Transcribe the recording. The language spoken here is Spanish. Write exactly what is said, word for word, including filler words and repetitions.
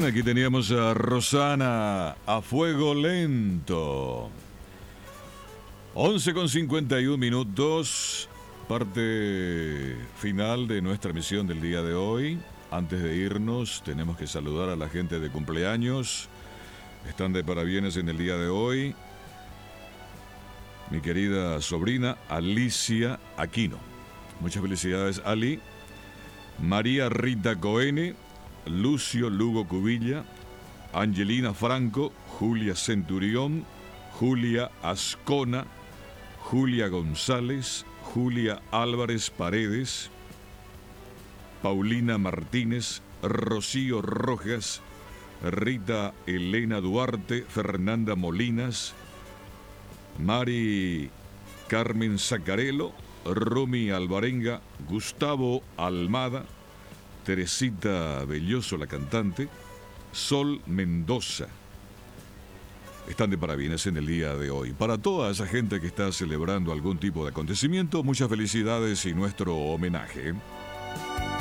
bien, aquí teníamos a Rosana, A Fuego Lento. once con cincuenta y un minutos, parte final de nuestra emisión del día de hoy. Antes de irnos, tenemos que saludar a la gente de cumpleaños. Están de parabienes en el día de hoy mi querida sobrina Alicia Aquino. Muchas felicidades, Ali. María Rita Coene, Lucio Lugo Cubilla, Angelina Franco, Julia Centurión, Julia Ascona, Julia González, Julia Álvarez Paredes, Paulina Martínez, Rocío Rojas, Rita Elena Duarte, Fernanda Molinas, Mari Carmen Zacarelo, Romy Alvarenga, Gustavo Almada, Teresita Belloso, la cantante, Sol Mendoza. Están de parabienes en el día de hoy. Para toda esa gente que está celebrando algún tipo de acontecimiento, muchas felicidades y nuestro homenaje.